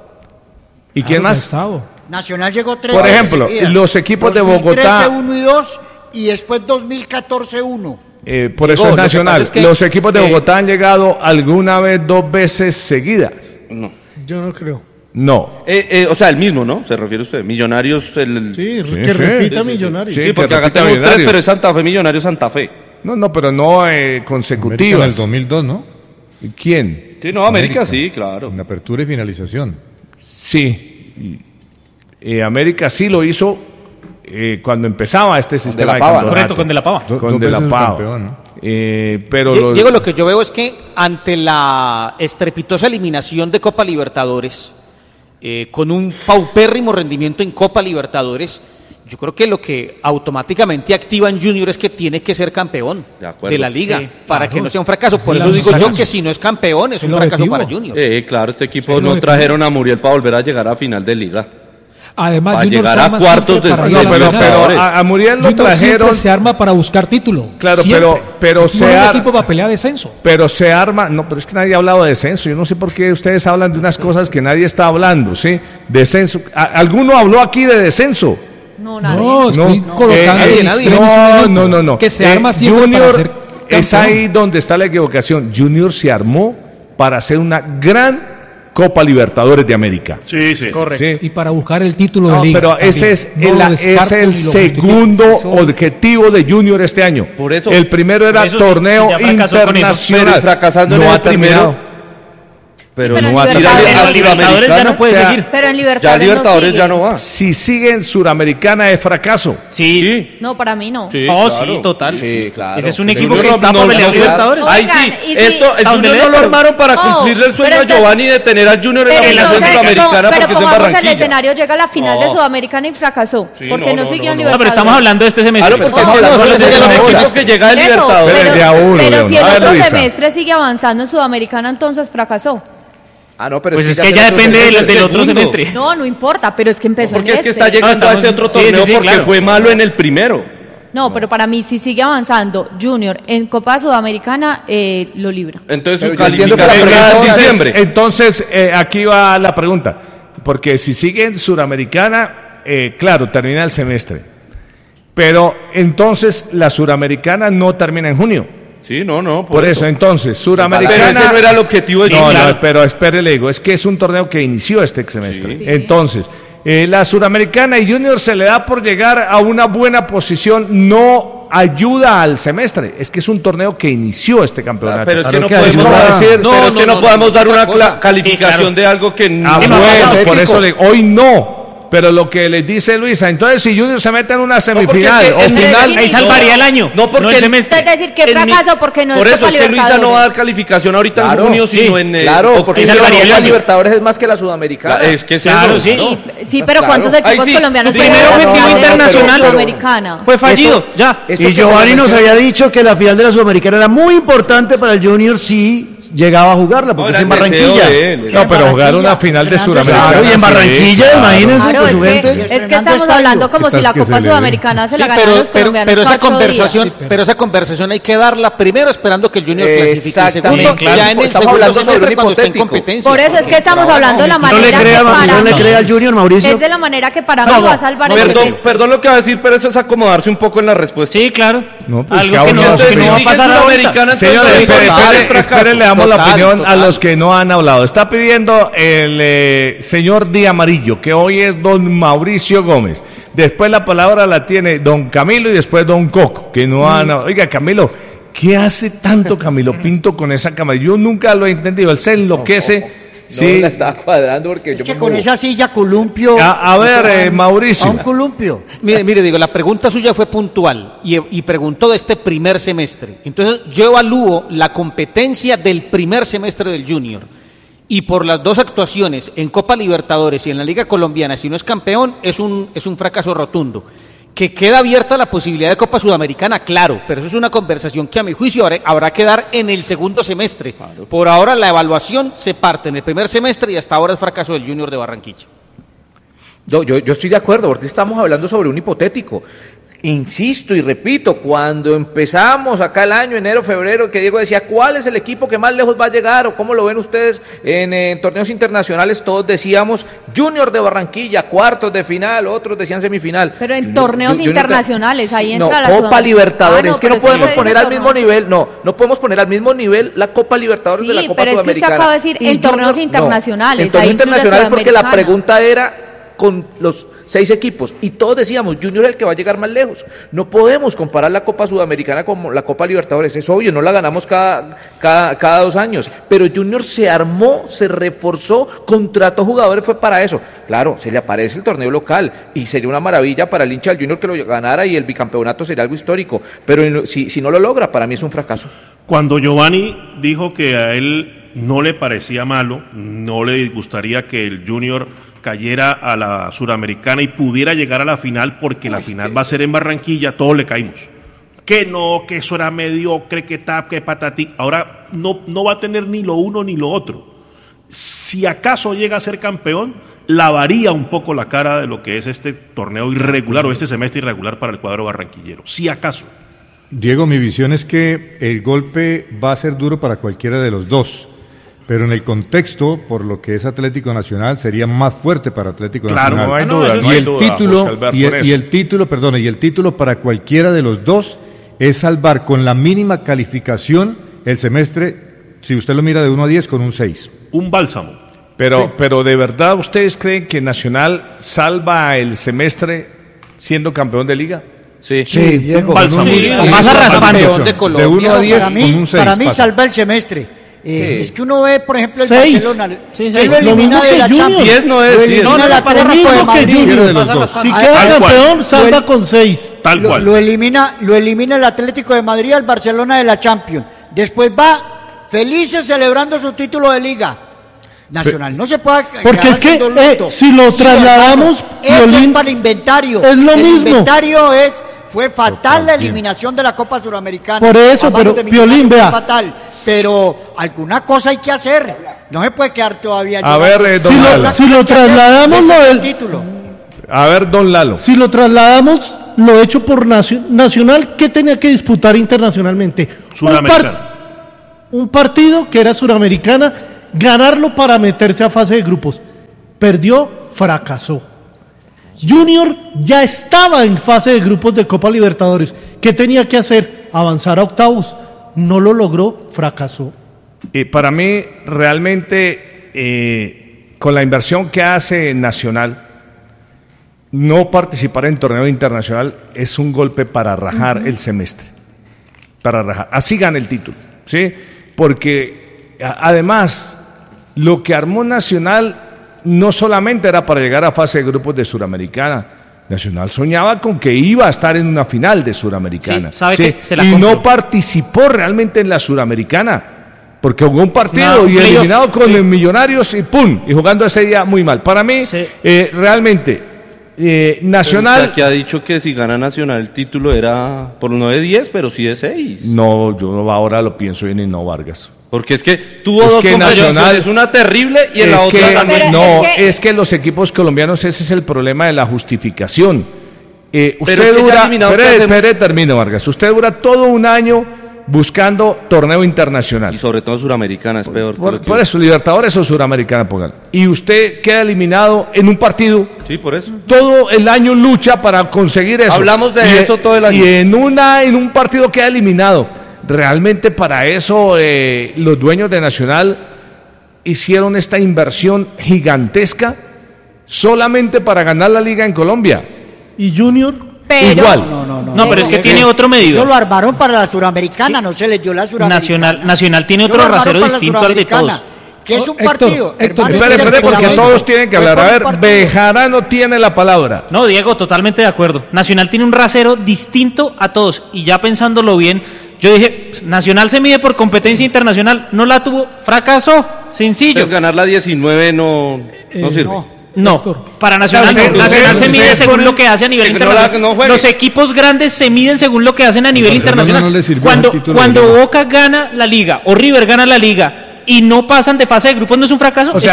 ¿Y quién más? Nacional llegó 3. Por ejemplo, los equipos de Bogotá. 2013 1 y 2 y después 2014 1. Por eso es Nacional. Los equipos de Bogotá han llegado alguna vez 2 veces seguidas. No. Yo no creo. No. O sea, el mismo, ¿no? Se refiere usted. Millonarios. Sí, que repita Millonarios. Sí, porque acá tenemos 3, pero es Santa Fe, Millonarios, Santa Fe. No, pero no consecutivas. En el 2002, ¿no? ¿Quién? Sí, no, América sí, claro. En apertura y finalización. Sí. América sí lo hizo cuando empezaba este sistema de campeonato. Correcto, con De la Pava. Con De la Pava. Campeón, ¿no? Pero Diego, lo que yo veo es que ante la estrepitosa eliminación de Copa Libertadores, con un paupérrimo rendimiento en Copa Libertadores, yo creo que lo que automáticamente activa en Junior es que tiene que ser campeón de la liga, para que no sea un fracaso. Por eso digo yo que si no es campeón es un fracaso para Junior. Claro, este equipo no trajeron a Muriel para volver a llegar a final de liga. Además, para Junior llegar a cuartos de pero a Muriel lo trajeron. Se arma para buscar título. Claro, pero no es un equipo para pelear descenso. Pero se arma, no, pero es que nadie ha hablado de descenso. Yo no sé por qué ustedes hablan de unas cosas que nadie está hablando, ¿sí? Descenso. ¿Alguno habló aquí de descenso? No, nadie. No, estoy colocando no. Que se arma siempre Junior para ser es ahí donde está la equivocación. Junior se armó para hacer una gran Copa Libertadores de América. Sí, correcto. Sí. Y para buscar el título de liga. Pero también. Ese es el segundo objetivo de Junior este año. Por eso, el primero era torneo internacional. Fracasando en el primero. Pero no va a tirar en Libertadores ya no puede seguir. Pero en Libertadores ya no va. Si sigue en Suramericana es fracaso. Sí. No, para mí no. Sí, sí, total. Sí, claro. Ese es un equipo que está para pelear Libertadores. Ahí sí. El Junior no lo armaron para cumplirle el sueño a Giovanni de tener al Junior en la final Sudamericana porque es en Barranquilla. El escenario llega a la final de Sudamericana y fracasó. Porque no siguió en Libertadores. No, pero estamos hablando de este semestre. Claro, porque estamos hablando de los equipos que llega en Libertadores. Pero si el otro semestre sigue avanzando en Sudamericana, entonces fracasó. No, pero pues es que ya depende del otro semestre. No importa, pero es que empezó porque es que está llegando a ese otro torneo porque fue malo en el primero. No, pero para mí si sigue avanzando Junior en Copa Sudamericana, lo libra. Entonces su calificación en diciembre. Entonces, aquí va la pregunta. Porque si sigue en Suramericana, claro, termina el semestre. Pero entonces la Suramericana no termina en junio. Sí, no. Por eso, entonces, Suramericana... Pero ese no era el objetivo de Junior. No, pero espere, le digo, es que es un torneo que inició este semestre. Sí. Entonces, la Suramericana y Junior se le da por llegar a una buena posición, no ayuda al semestre. Es que es un torneo que inició este campeonato. Pero es que no podemos decir, no podemos dar una calificación de algo que no. Bueno, por eso le digo, hoy no. pero lo que les dice Luisa, entonces si Junior se mete en una semifinal o final, ahí salvaría el año. No, porque es decir, que fracaso porque no es Copa Libertadores. Por eso es que Luisa no va a dar calificación ahorita en junio, sino en porque la Libertadores es más que la Sudamericana. Es que sí, pero ¿cuántos equipos colombianos primero objetivo internacional Sudamericana? Fue fallido, ya. Y Giovanni nos había dicho que la final de la Sudamericana era muy importante para el Junior si llegaba a jugarla, porque es en Barranquilla. No, pero jugar una final de Sudamericana. Claro, y en Barranquilla, imagínense, con su gente. Es que estamos hablando como si la Copa Sudamericana se la ganaran los colombianos. Pero esa conversación hay que darla primero esperando que el Junior clasifique. Segundo, ya en el segundo semestre cuando esté en competencia. Por eso es que estamos hablando de la manera no le crea al Junior, Mauricio. Es de la manera que para mí va a salvar el semestre. Perdón lo que va a decir, pero eso es acomodarse un poco en la respuesta. Sí, claro. No, pues algo que no va a pasar ahorita. Señores, esperen, le damos la opinión a los que no han hablado. Está pidiendo el señor Di Amarillo, que hoy es don Mauricio Gómez. Después la palabra la tiene don Camilo y después don Coco, que no han... Oiga, Camilo, ¿qué hace tanto Camilo Pinto con esa cámara? Yo nunca lo he entendido. Él se enloquece. Sí, la estaba cuadrando porque es que con esa silla columpio. A ver, Mauricio. A un columpio. Mire, digo, la pregunta suya fue puntual y preguntó de este primer semestre. Entonces, yo evalúo la competencia del primer semestre del Junior. Y por las dos actuaciones en Copa Libertadores y en la Liga Colombiana, si no es campeón, es un fracaso rotundo. Que queda abierta la posibilidad de Copa Sudamericana, claro, pero eso es una conversación que a mi juicio habrá que dar en el segundo semestre. Claro. Por ahora la evaluación se parte en el primer semestre y hasta ahora es fracaso del Junior de Barranquilla. Yo estoy de acuerdo, porque estamos hablando sobre un hipotético. Insisto y repito, cuando empezamos acá el año, enero, febrero, que Diego decía, ¿cuál es el equipo que más lejos va a llegar? O cómo lo ven ustedes en torneos internacionales, todos decíamos Junior de Barranquilla, cuartos de final, otros decían semifinal. Pero en torneos internacionales, ahí entra la Copa Libertadores, es que no podemos poner al mismo nivel, no podemos poner al mismo nivel la Copa Libertadores de la Copa Sudamericana. Pero es que usted acaba de decir en torneos internacionales. En torneos internacionales porque la pregunta era con los 6 equipos, y todos decíamos, Junior es el que va a llegar más lejos. No podemos comparar la Copa Sudamericana con la Copa Libertadores, es obvio, no la ganamos cada 2 años, pero Junior se armó, se reforzó, contrató jugadores, fue para eso. Claro, se le aparece el torneo local, y sería una maravilla para el hincha del Junior que lo ganara, y el bicampeonato sería algo histórico, pero si no lo logra, para mí es un fracaso. Cuando Giovanni dijo que a él no le parecía malo, no le gustaría que el Junior cayera a la Suramericana y pudiera llegar a la final, porque la final va a ser en Barranquilla, todos le caímos. Que no, que eso era mediocre, que tap, que patatí. Ahora no va a tener ni lo uno ni lo otro. Si acaso llega a ser campeón, lavaría un poco la cara de lo que es este torneo irregular o este semestre irregular para el cuadro barranquillero. Si acaso. Diego, mi visión es que el golpe va a ser duro para cualquiera de los dos. Pero en el contexto, por lo que es Atlético Nacional, sería más fuerte para Atlético Nacional. Claro, no hay duda, no hay duda. Y el título para cualquiera de los dos es salvar con la mínima calificación el semestre, si usted lo mira de 1 a 10, con un 6. Un bálsamo. Pero ¿de verdad ustedes creen que Nacional salva el semestre siendo campeón de Liga? Sí, Diego. Más arraspando de Colombia. De 1 a 10, con un 6. Para mí salva el semestre. Es que uno ve, por ejemplo, el 6. Barcelona, Sí, que lo elimina de la Champions. 10 no es, lo elimina el Atlético de Madrid. Si queda campeón, salva con 6. Tal cual. Lo elimina el Atlético de Madrid al Barcelona de la Champions. Después va felices celebrando su título de Liga. Nacional, no se puede porque es que si lo trasladamos, eso es para el inventario. Es lo mismo. El inventario fue fatal la eliminación de la Copa Suramericana. Por eso, pero Piolín, vea. Fatal, pero alguna cosa hay que hacer. No se puede quedar todavía. A ver, don Lalo. Si lo trasladamos, título. A ver, don Lalo. Si lo trasladamos, lo hecho por Nacional, ¿qué tenía que disputar internacionalmente? Un partido que era Suramericana, ganarlo para meterse a fase de grupos. Perdió, fracasó. Junior ya estaba en fase de grupos de Copa Libertadores. ¿Qué tenía que hacer? Avanzar a octavos. No lo logró, fracasó. Y para mí, realmente, con la inversión que hace Nacional, no participar en torneo internacional es un golpe para rajar el semestre. Para rajar. Así gana el título, ¿sí? Porque, además, lo que armó Nacional no solamente era para llegar a fase de grupos de Suramericana. Nacional soñaba con que iba a estar en una final de Suramericana. Sí, sabe que se la y compró. no participó realmente en la Suramericana, porque jugó un partido y eliminado con Millonarios y ¡pum! Y jugando ese día muy mal. Para mí, realmente, Nacional... Pero usted aquí ha dicho que si gana Nacional el título era por no de 10, pero sí de 6. No, yo ahora lo pienso bien y no, Vargas. Porque es que tuvo dos competiciones, una terrible y en la otra también. No, es que los equipos colombianos, ese es el problema de la justificación. Usted dura, termino, Vargas. Usted dura todo un año buscando torneo internacional. Y sobre todo Suramericana es peor. Por eso, Libertadores o Suramericana, pongan. Y usted queda eliminado en un partido. Sí, por eso. Todo el año lucha para conseguir eso. Hablamos de eso todo el año. Y en un partido queda eliminado. Realmente para eso los dueños de Nacional hicieron esta inversión gigantesca solamente para ganar la liga en Colombia. ¿Y Junior? Pero, igual. No, pero es que tiene otro medidor. Eso lo armaron para la Suramericana, no se les dio la Suramericana. Nacional tiene otro rasero distinto al de todos. Que es un partido. Espere, porque todos tienen que hablar. A ver, Bejarano tiene la palabra. No, Diego, totalmente de acuerdo. Nacional tiene un rasero distinto a todos. Y ya pensándolo bien, yo dije, Nacional se mide por competencia internacional. No la tuvo, fracasó, sencillo. Entonces ganar la 19 no sirve. No, para Nacional, Nacional se mide según lo que hace a nivel internacional. Los equipos grandes se miden según lo que hacen a nivel internacional. Cuando Boca gana la liga o River gana la liga y no pasan de fase de grupos, no es un fracaso. O sea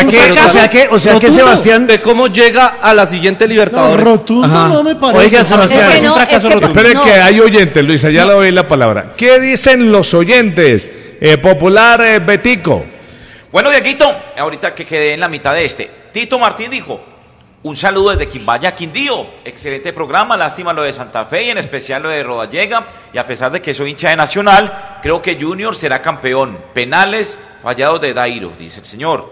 que Sebastián, de cómo llega a la siguiente Libertadores. Rotundo no me parece. Oiga, Sebastián, es un fracaso rotundo. Espere que hay oyentes, Luisa, ya le doy la palabra. ¿Qué dicen los oyentes? Popular Betico. Bueno, Dieguito, ahorita que quedé en la mitad de Tito Martín dijo: un saludo desde Quimbaya, Quindío. Excelente programa, lástima lo de Santa Fe y en especial lo de Rodallega. Y a pesar de que soy hincha de Nacional, creo que Junior será campeón. Penales fallados de Dairo, dice el señor.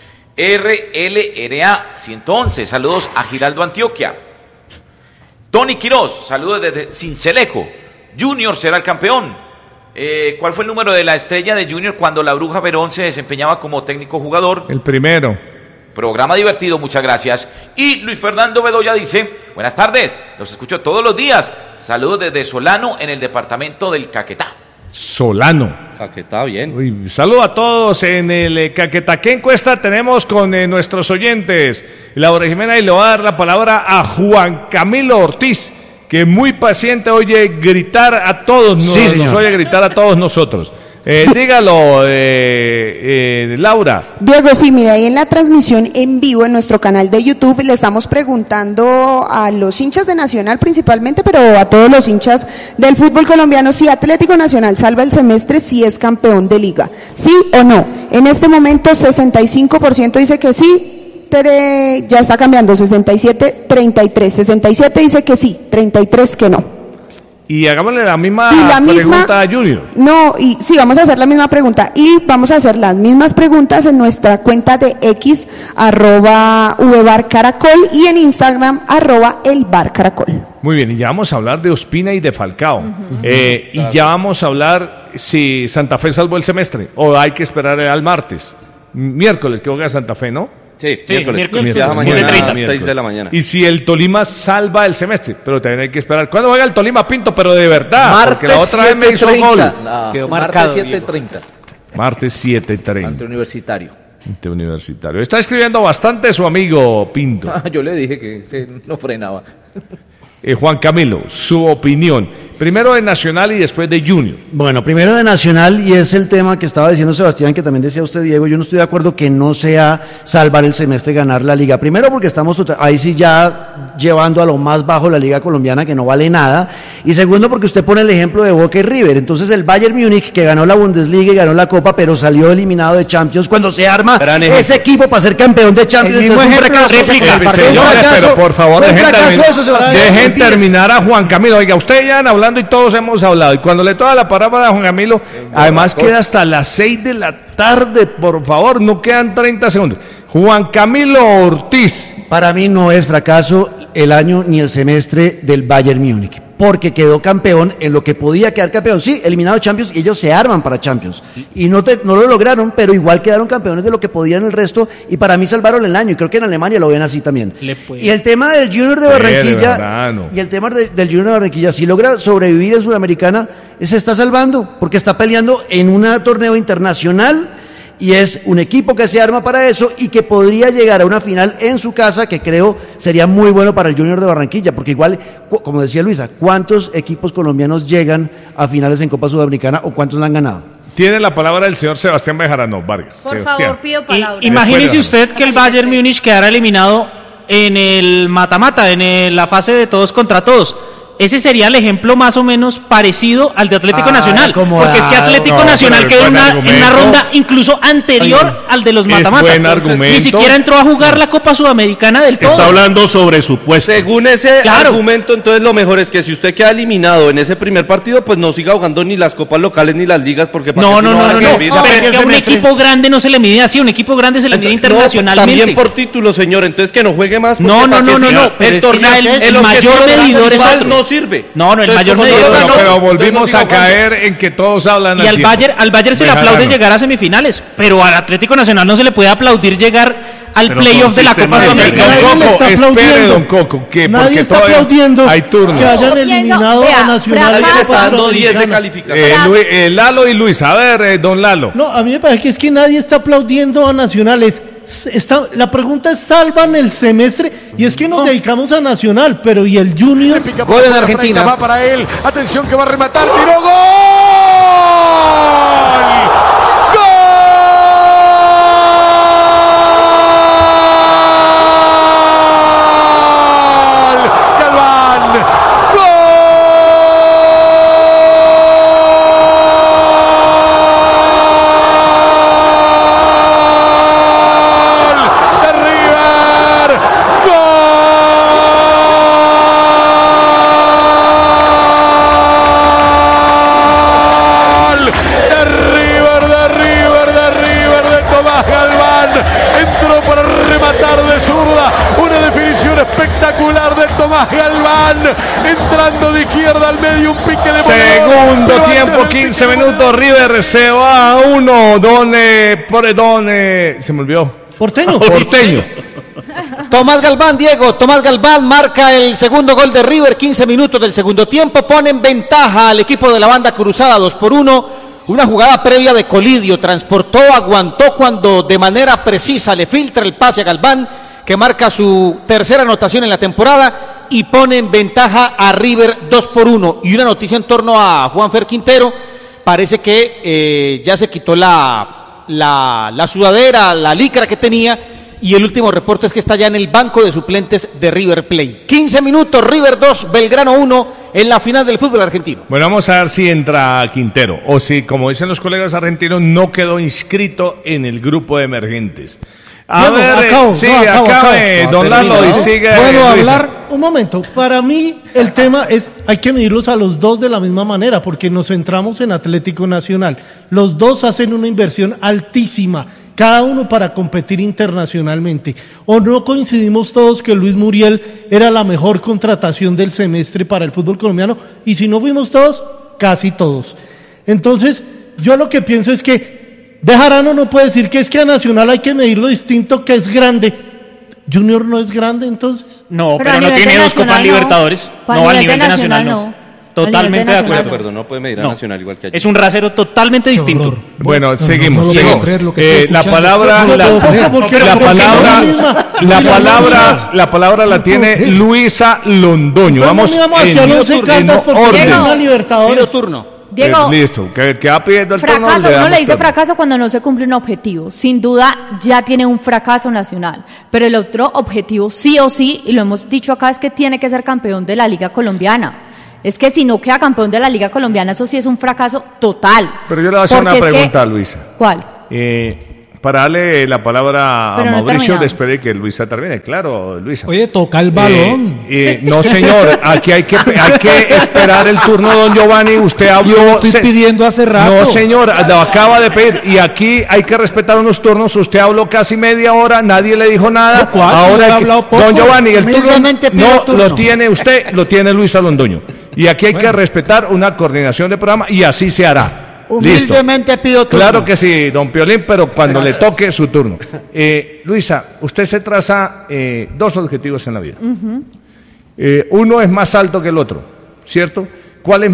RLRA 111, saludos a Giraldo Antioquia. Tony Quiroz, saludos desde Cincelejo. Junior será el campeón. ¿Cuál fue el número de la estrella de Junior cuando la Bruja Verón se desempeñaba como técnico jugador? El primero. Programa divertido, muchas gracias. Y Luis Fernando Bedoya dice: buenas tardes, los escucho todos los días. Saludos desde Solano, en el departamento del Caquetá. Solano. Caquetá, bien. Uy, saludo a todos en el Caquetá. ¿Qué encuesta tenemos con nuestros oyentes? Laura Jimena, y le voy a dar la palabra a Juan Camilo Ortiz, que muy paciente oye gritar a todos, nos oye gritar a todos nosotros. Dígalo, Laura. Diego, sí, mira, ahí en la transmisión en vivo en nuestro canal de YouTube le estamos preguntando a los hinchas de Nacional principalmente, pero a todos los hinchas del fútbol colombiano, si Atlético Nacional salva el semestre, si es campeón de liga, ¿sí o no? En este momento 65% dice que sí, ya está cambiando, 67-33, 67 dice que sí, 33 que no. Y hagámosle la misma pregunta a Junior. No, y sí, vamos a hacer la misma pregunta. Y vamos a hacer las mismas preguntas en nuestra cuenta de X, @VBarCaracol, y en Instagram, @ElBarCaracol. Muy bien, y ya vamos a hablar de Ospina y de Falcao. Y ya vamos a hablar si Santa Fe salvó el semestre, o hay que esperar al martes. Miércoles, que juega Santa Fe, ¿no? Sí, miércoles. Mañana, 6 de la mañana. Y si el Tolima salva el semestre, pero también hay que esperar. ¿Cuándo juega el Tolima, Pinto? Pero de verdad, martes, porque la otra vez me hizo gol. Quedó marcado. Martes 7:30. Martes 7:30. Ante Universitario. Está escribiendo bastante su amigo Pinto. Yo le dije que no frenaba. Juan Camilo, su opinión. Primero de Nacional y después de Junior. Bueno, primero de Nacional, y es el tema que estaba diciendo Sebastián, que también decía usted, Diego. Yo no estoy de acuerdo que no sea salvar el semestre, ganar la liga. Primero porque estamos ahí sí ya llevando a lo más bajo la liga colombiana, que no vale nada. Y segundo porque usted pone el ejemplo de Boca y River. Entonces el Bayern Múnich, que ganó la Bundesliga y ganó la Copa, pero salió eliminado de Champions, cuando se arma ese equipo para ser campeón de Champions, entonces un fracaso. Pero por favor, dejen terminar a Juan Camilo. Oiga, ustedes ya han hablando y todos hemos hablado. Y cuando le toca la palabra a Juan Camilo, además queda hasta las 6 de la tarde, por favor, no quedan 30 segundos. Juan Camilo Ortiz. Para mí no es fracaso el año ni el semestre del Bayern Múnich. porque quedó campeón en lo que podía quedar campeón. Sí, eliminado Champions y ellos se arman para Champions. Y no lo lograron, pero igual quedaron campeones de lo que podían el resto y para mí salvaron el año y creo que en Alemania lo ven así también. Y el tema del Junior de Barranquilla, y el tema del Junior de Barranquilla, si logra sobrevivir en Sudamericana, se está salvando porque está peleando en un torneo internacional. Y es un equipo que se arma para eso y que podría llegar a una final en su casa, que creo sería muy bueno para el Junior de Barranquilla, porque igual, como decía Luisa, ¿cuántos equipos colombianos llegan a finales en Copa Sudamericana o cuántos la han ganado? Tiene la palabra el señor Sebastián Bejarano Vargas. Por favor, pido palabra. Imagínese usted que el Bayern Múnich quedara eliminado en el mata-mata, en la fase de todos contra todos. Ese sería el ejemplo más o menos parecido al de Atlético Nacional, porque es que Atlético Nacional quedó en una ronda incluso anterior al de los mata-mata. Ni siquiera entró a jugar la Copa Sudamericana del todo. Está hablando sobre supuesto. Según ese argumento, entonces lo mejor es que si usted queda eliminado en ese primer partido, pues no siga jugando ni las copas locales ni las ligas, porque no, pero es que a un equipo grande no se le mide así, un equipo grande se le mide internacionalmente. También por título, señor, entonces que no juegue más. No, el mayor medidor es no sirve. No, el mayor medidor no. Pero volvimos a caer en que todos hablan y al Bayern se le aplaude llegar a semifinales, pero al Atlético Nacional no se le puede aplaudir llegar al playoff de la Copa Sudamericana. Espere, don Coco, que nadie está aplaudiendo hay turnos. Que hayan eliminado a Nacional. Nadie le está dando 10 de calificación. Lalo y Luis, a ver, don Lalo. No, a mí me parece que es que nadie está aplaudiendo a Nacionales. La pregunta es, ¿salvan el semestre? Y es que nos dedicamos a Nacional, pero ¿y el Junior? Gol en Argentina. Va para él, atención que va a rematar, tiró, ¡gol! Entrando de izquierda al medio, un pique de segundo tiempo, 15 minutos. River se va a 1. Se me olvidó. Porteño. Tomás Galván marca el segundo gol de River. 15 minutos del segundo tiempo. Pone en ventaja al equipo de la banda cruzada 2-1. Una jugada previa de Colidio. Transportó, aguantó cuando de manera precisa le filtra el pase a Galván, que marca su tercera anotación en la temporada y pone en ventaja a River 2-1. Y una noticia en torno a Juanfer Quintero: parece que ya se quitó la sudadera, la licra que tenía, y el último reporte es que está ya en el banco de suplentes de River Plate. 15 minutos, River 2, Belgrano 1 en la final del fútbol argentino. Bueno, vamos a ver si entra Quintero, o si, como dicen los colegas argentinos, no quedó inscrito en el grupo de emergentes. Don Lalo, y sigue. ¿Puedo hablar? Un momento, para mí el tema es, hay que medirlos a los dos de la misma manera, porque nos centramos en Atlético Nacional. Los dos hacen una inversión altísima, cada uno para competir internacionalmente. ¿O no coincidimos todos que Luis Muriel era la mejor contratación del semestre para el fútbol colombiano? Y si no fuimos todos, casi todos. Entonces, yo lo que pienso es que Bejarano no puede decir que es que a Nacional hay que medirlo distinto, que es grande. ¿Junior no es grande entonces? No, pero no tiene dos Copas Libertadores. No, al nivel de Nacional no. Totalmente de acuerdo. No puede medir a Nacional igual que allí. Es un rasero totalmente distinto. Bueno, seguimos. La palabra la tiene Luisa Londoño. Vamos hacia 11 cartas porque no Libertadores. Turno. Diego, listo, que va pidiendo el fracaso, turno. Uno le dice fracaso cuando no se cumple un objetivo. Sin duda ya tiene un fracaso Nacional, pero el otro objetivo sí o sí, y lo hemos dicho acá, es que tiene que ser campeón de la Liga Colombiana. Es que si no queda campeón de la Liga Colombiana, eso sí es un fracaso total. Pero yo le voy a hacer una pregunta, Luisa. ¿Cuál? Para darle la palabra a Mauricio después de que Luisa termine. Claro, Luisa. Oye, toca el balón. No, señor, aquí hay que esperar el turno de don Giovanni. Usted habló. Yo estoy pidiendo hace rato. No, señor, lo acaba de pedir. Y aquí hay que respetar unos turnos. Usted habló casi media hora, nadie le dijo nada. Ahora don Giovanni, el turno no lo tiene usted, lo tiene Luisa Londoño. Y aquí hay que respetar una coordinación de programa y así se hará. Humildemente pido turno. Claro que sí, don Piolín, pero cuando le toque su turno. Luisa, usted se traza 2 objetivos en la vida. Uno es más alto que el otro, ¿cierto? ¿Cuál es